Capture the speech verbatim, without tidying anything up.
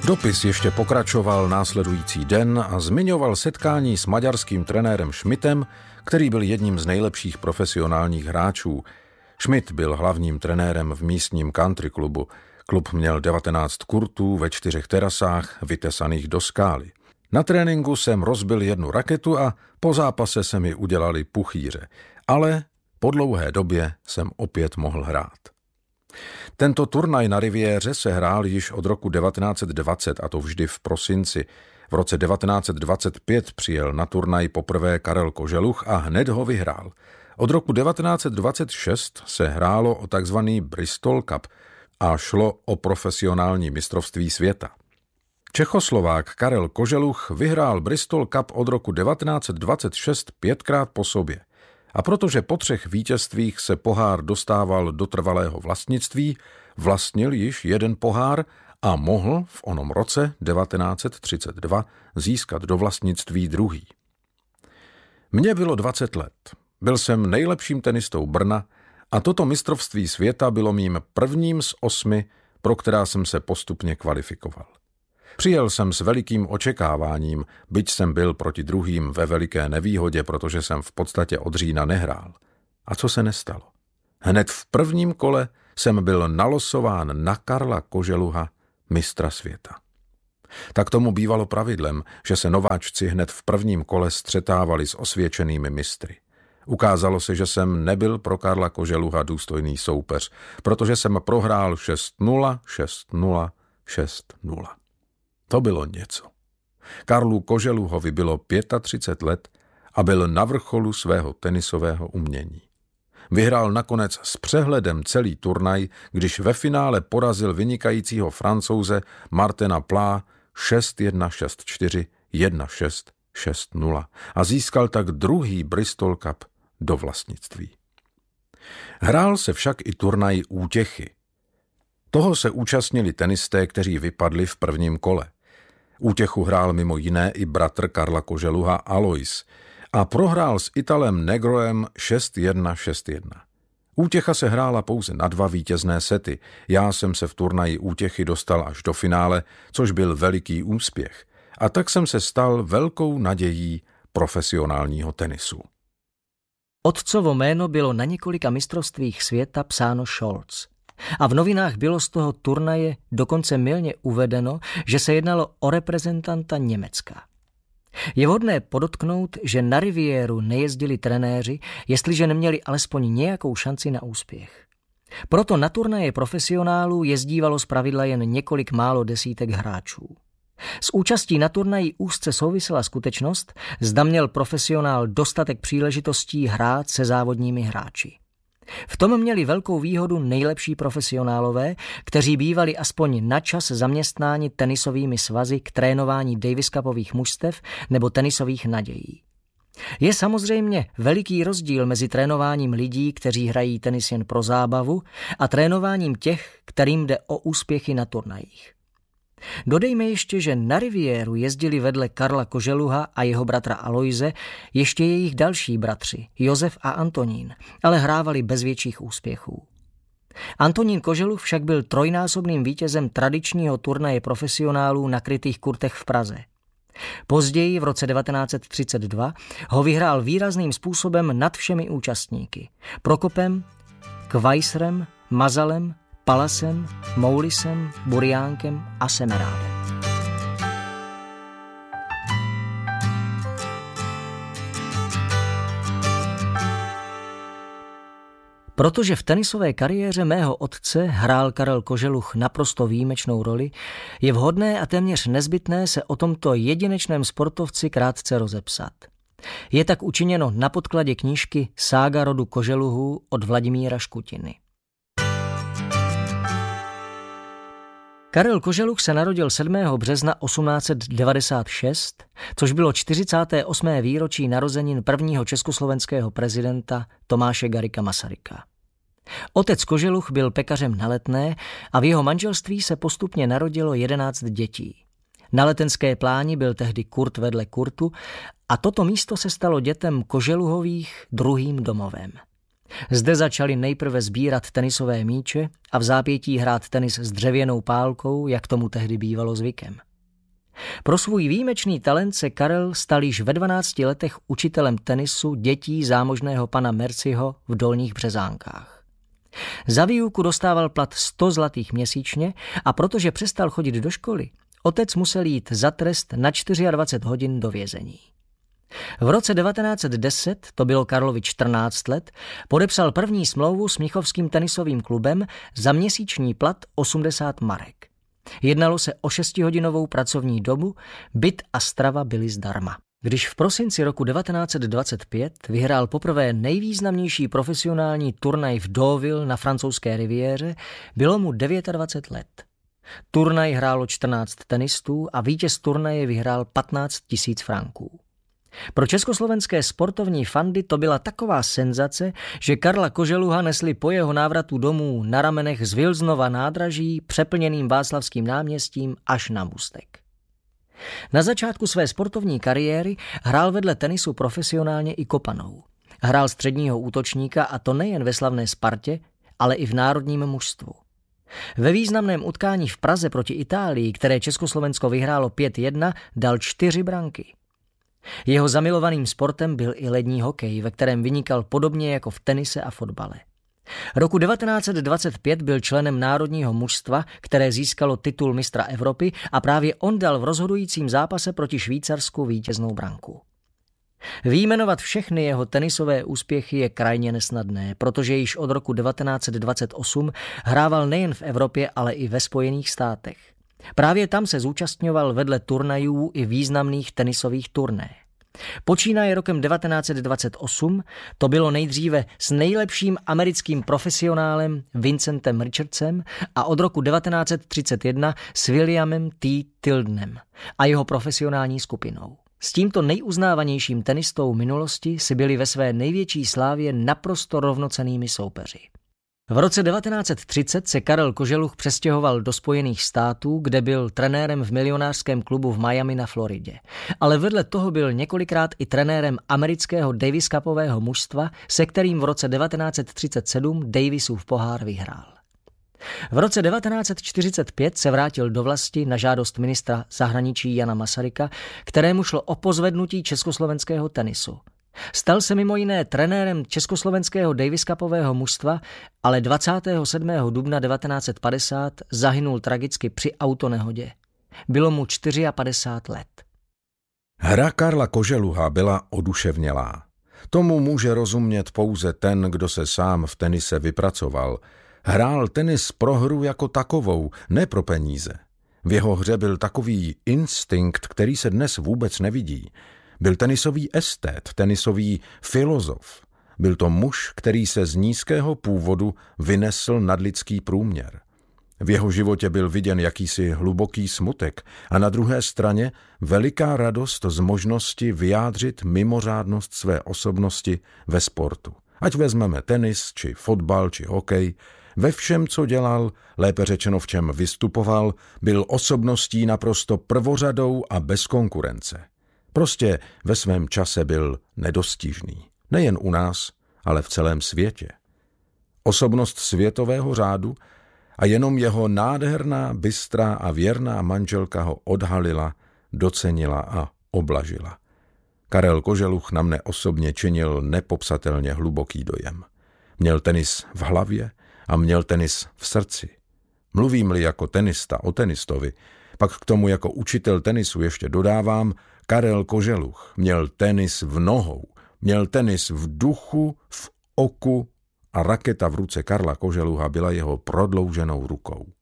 Dopis ještě pokračoval následující den a zmiňoval setkání s maďarským trenérem Schmidtem, který byl jedním z nejlepších profesionálních hráčů. Schmidt byl hlavním trenérem v místním country klubu. Klub měl devatenáct kurtů ve čtyřech terasách, vytesaných do skály. Na tréninku jsem rozbil jednu raketu a po zápase se mi udělali puchýře, ale po dlouhé době jsem opět mohl hrát. Tento turnaj na riviéře se hrál již od roku devatenáct set dvacet, a to vždy v prosinci. V roce devatenáct set dvacet pět přijel na turnaj poprvé Karel Koželuch a hned ho vyhrál. Od roku devatenáct set dvacet šest se hrálo o takzvaný Bristol Cup a šlo o profesionální mistrovství světa. Čechoslovák Karel Koželuch vyhrál Bristol Cup od roku devatenáct set dvacet šest pětkrát po sobě. A protože po třech vítězstvích se pohár dostával do trvalého vlastnictví, vlastnil již jeden pohár a mohl v onom roce devatenáct set třicet dva získat do vlastnictví druhý. Mně bylo dvacet let. Byl jsem nejlepším tenistou Brna a toto mistrovství světa bylo mým prvním z osmi, pro která jsem se postupně kvalifikoval. Přijel jsem s velikým očekáváním, byť jsem byl proti druhým ve veliké nevýhodě, protože jsem v podstatě od října nehrál. A co se nestalo? Hned v prvním kole jsem byl nalosován na Karla Koželuha, mistra světa. Tak tomu bývalo pravidlem, že se nováčci hned v prvním kole střetávali s osvědčenými mistry. Ukázalo se, že jsem nebyl pro Karla Koželuha důstojný soupeř, protože jsem prohrál šest nula, šest nula, šest nula. To bylo něco. Karlu Koželuhovi bylo třicet pět let a byl na vrcholu svého tenisového umění. Vyhrál nakonec s přehledem celý turnaj, když ve finále porazil vynikajícího Francouze Martina Plá šest jedna, šest čtyři, jedna šest, šest nula a získal tak druhý Bristol Cup do vlastnictví. Hrál se však i turnaj útěchy. Toho se účastnili tenisté, kteří vypadli v prvním kole. Útěchu hrál mimo jiné i bratr Karla Koželuha Alois a prohrál s Italem Negroem šest jedna, šest jedna. Útěcha se hrála pouze na dva vítězné sety. Já jsem se v turnaji útěchy dostal až do finále, což byl veliký úspěch. A tak jsem se stal velkou nadějí profesionálního tenisu. Otcovo jméno bylo na několika mistrovstvích světa psáno Scholz. A v novinách bylo z toho turnaje dokonce mylně uvedeno, že se jednalo o reprezentanta Německa. Je vhodné podotknout, že na riviéru nejezdili trenéři, jestliže neměli alespoň nějakou šanci na úspěch. Proto na turnaje profesionálů jezdívalo zpravidla jen několik málo desítek hráčů. S účastí na turnaji úzce souvisela skutečnost, zda měl profesionál dostatek příležitostí hrát se závodními hráči. V tom měli velkou výhodu nejlepší profesionálové, kteří bývali aspoň na čas zaměstnáni tenisovými svazy k trénování Davis Cupových mužstev nebo tenisových nadějí. Je samozřejmě veliký rozdíl mezi trénováním lidí, kteří hrají tenis jen pro zábavu, a trénováním těch, kterým jde o úspěchy na turnajích. Dodejme ještě, že na riviéru jezdili vedle Karla Koželuha a jeho bratra Aloise ještě jejich další bratři, Josef a Antonín, ale hrávali bez větších úspěchů. Antonín Koželuch však byl trojnásobným vítězem tradičního turnaje profesionálů na krytých kurtech v Praze. Později v roce devatenáct set třicet dva ho vyhrál výrazným způsobem nad všemi účastníky. Prokopem, Kvajsrem, Mazalem, Palasem, Moulisem, Buriánkem a Semerádem. Protože v tenisové kariéře mého otce hrál Karel Koželuch naprosto výjimečnou roli, je vhodné a téměř nezbytné se o tomto jedinečném sportovci krátce rozepsat. Je tak učiněno na podkladě knížky Sága rodu Koželuhů od Vladimíra Škutiny. Karel Koželuch se narodil sedmého března osmnáct set devadesát šest, což bylo čtyřicáté osmé výročí narozenin prvního československého prezidenta Tomáše Garrigua Masaryka. Otec Koželuch byl pekařem na Letné a v jeho manželství se postupně narodilo jedenáct dětí. Na Letenské pláni byl tehdy kurt vedle kurtu a toto místo se stalo dětem Koželuhových druhým domovem. Zde začali nejprve sbírat tenisové míče a v zápětí hrát tenis s dřevěnou pálkou, jak tomu tehdy bývalo zvykem. Pro svůj výjimečný talent se Karel stal již ve dvanácti letech učitelem tenisu dětí zámožného pana Merciho v Dolních Březánkách. Za výuku dostával plat sto zlatých měsíčně a protože přestal chodit do školy, otec musel jít za trest na dvacet čtyři hodin do vězení. V roce devatenáct set deset, to bylo Karlovi čtrnáct let, podepsal první smlouvu s Mnichovským tenisovým klubem za měsíční plat osmdesát marek. Jednalo se o šestihodinovou pracovní dobu, byt a strava byly zdarma. Když v prosinci roku devatenáct set dvacet pět vyhrál poprvé nejvýznamnější profesionální turnaj v Deauville na francouzské riviéře, bylo mu dvacet devět let. Turnaj hrálo čtrnáct tenistů a vítěz turnaje vyhrál patnáct tisíc franků. Pro československé sportovní fandy to byla taková senzace, že Karla Koželuha nesli po jeho návratu domů na ramenech z Vilznova nádraží přeplněným Václavským náměstím až na Můstek. Na začátku své sportovní kariéry hrál vedle tenisu profesionálně i kopanou. Hrál středního útočníka a to nejen ve slavné Spartě, ale i v národním mužstvu. Ve významném utkání v Praze proti Itálii, které Československo vyhrálo pět jedna, dal čtyři branky. Jeho zamilovaným sportem byl i lední hokej, ve kterém vynikal podobně jako v tenise a fotbale. Roku devatenáct set dvacet pět byl členem národního mužstva, které získalo titul mistra Evropy a právě on dal v rozhodujícím zápase proti Švýcarsku vítěznou branku. Vyjmenovat všechny jeho tenisové úspěchy je krajně nesnadné, protože již od roku devatenáct set dvacet osm hrával nejen v Evropě, ale i ve Spojených státech. Právě tam se zúčastňoval vedle turnajů i významných tenisových turné. Počínaje rokem devatenáct set dvacet osm to bylo nejdříve s nejlepším americkým profesionálem Vincentem Richardsem a od roku devatenáct set třicet jedna s Williamem T. Tildenem a jeho profesionální skupinou. S tímto nejuznávanějším tenistou minulosti si byli ve své největší slávě naprosto rovnocennými soupeři. V roce devatenáct set třicet se Karel Koželuch přestěhoval do Spojených států, kde byl trenérem v milionářském klubu v Miami na Floridě. Ale vedle toho byl několikrát i trenérem amerického Davis Cupového mužstva, se kterým v roce devatenáct set třicet sedm Davisův pohár vyhrál. V roce devatenáct set čtyřicet pět se vrátil do vlasti na žádost ministra zahraničí Jana Masaryka, kterému šlo o pozvednutí československého tenisu. Stal se mimo jiné trenérem československého Davis Cupového mužstva, ale dvacátého sedmého dubna devatenáct set padesát zahynul tragicky při autonehodě. Bylo mu padesát čtyři let. Hra Karla Koželuha byla oduševnělá. Tomu může rozumět pouze ten, kdo se sám v tenise vypracoval. Hrál tenis pro hru jako takovou, ne pro peníze. V jeho hře byl takový instinkt, který se dnes vůbec nevidí. Byl tenisový estét, tenisový filozof. Byl to muž, který se z nízkého původu vynesl nad lidský průměr. V jeho životě byl viděn jakýsi hluboký smutek a na druhé straně veliká radost z možnosti vyjádřit mimořádnost své osobnosti ve sportu. Ať vezmeme tenis, či fotbal, či hokej, ve všem, co dělal, lépe řečeno v čem vystupoval, byl osobností naprosto prvořadou a bez konkurence. Prostě ve svém čase byl nedostižný. Nejen u nás, ale v celém světě. Osobnost světového řádu a jenom jeho nádherná, bystrá a věrná manželka ho odhalila, docenila a oblažila. Karel Koželuch na mne osobně činil nepopsatelně hluboký dojem. Měl tenis v hlavě a měl tenis v srdci. Mluvím-li jako tenista o tenistovi, pak k tomu jako učitel tenisu ještě dodávám, Karel Koželuch měl tenis v nohou, měl tenis v duchu, v oku a raketa v ruce Karla Koželuha byla jeho prodlouženou rukou.